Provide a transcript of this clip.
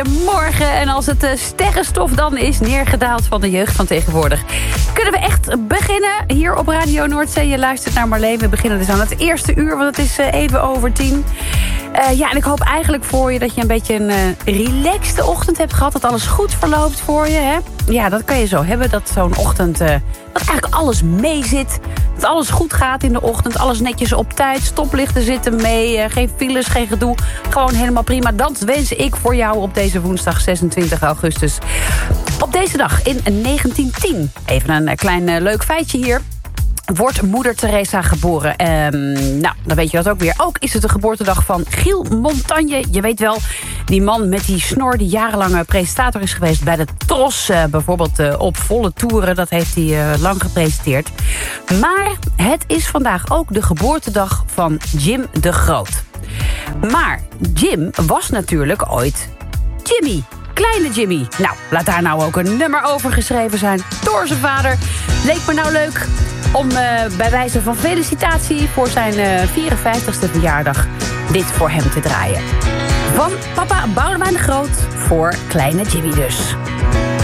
Morgen, en als het sterrenstof dan is neergedaald van de jeugd van tegenwoordig, kunnen we echt beginnen hier op Radio Noordzee. Je luistert naar Marleen. We beginnen dus aan het eerste uur, want het is even over 10. En ik hoop eigenlijk voor je dat je een beetje een relaxte ochtend hebt gehad. Dat alles goed verloopt voor je. Hè? Ja, dat kan je zo hebben. Dat zo'n ochtend, dat eigenlijk alles meezit. Dat alles goed gaat in de ochtend. Alles netjes op tijd. Stoplichten zitten mee. Geen files, geen gedoe. Gewoon helemaal prima. Dat wens ik voor jou op deze woensdag 26 augustus. Op deze dag in 1910. Even een klein leuk feitje hier. Wordt moeder Teresa geboren. Dan weet je dat ook weer. Ook is het de geboortedag van Giel Montagne. Je weet wel, die man met die snor die jarenlang presentator is geweest bij de Tros. Bijvoorbeeld op volle toeren. Dat heeft hij lang gepresenteerd. Maar het is vandaag ook de geboortedag van Jim de Groot. Maar Jim was natuurlijk ooit Jimmy. Kleine Jimmy. Nou, laat daar nou ook een nummer over geschreven zijn door zijn vader. Leek me nou leuk om bij wijze van felicitatie voor zijn 54ste verjaardag dit voor hem te draaien. Van papa Boudewijn de Groot voor kleine Jimmy dus.